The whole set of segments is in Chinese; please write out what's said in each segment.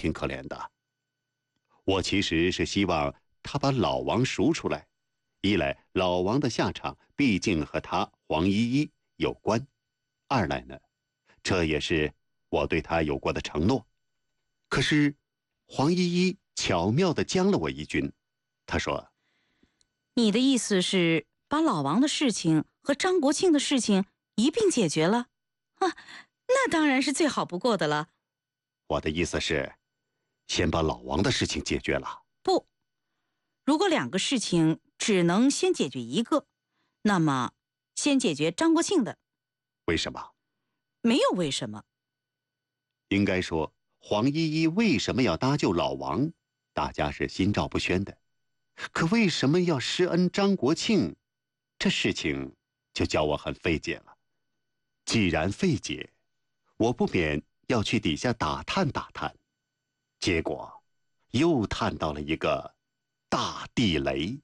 挺可怜的。我其实是希望他把老王赎出来，一来老王的下场毕竟和他黄依依有关，二来呢，这也是我对他有过的承诺。可是黄依依巧妙地将了我一军，她说： 你的意思是把老王的事情和张国庆的事情一并解决了？啊，那当然是最好不过的了。 我的意思是，先把老王的事情解决了。 不，如果两个事情只能先解决一个，那么先解决张国庆的。 为什么？ 没有为什么。 应该说，黄依依为什么要搭救老王，大家是心照不宣的。可为什么要施恩张国庆，这事情就叫我很费解了。既然费解，我不免要去底下打探打探。结果又探到了一个大地雷。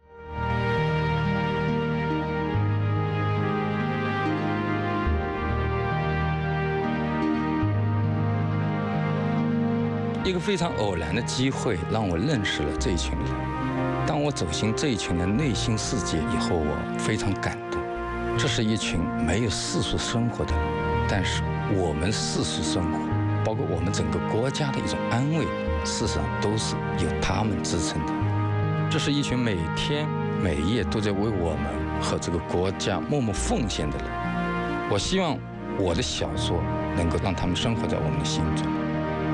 一个非常偶然的机会让我认识了这一群人。当我走进这一群人内心世界以后，我非常感动。这是一群没有世俗生活的人，但是我们世俗生活，包括我们整个国家的一种安慰，事实上都是由他们支撑的。这是一群每天每夜都在为我们和这个国家默默奉献的人。我希望我的小说能够让他们生活在我们的心中。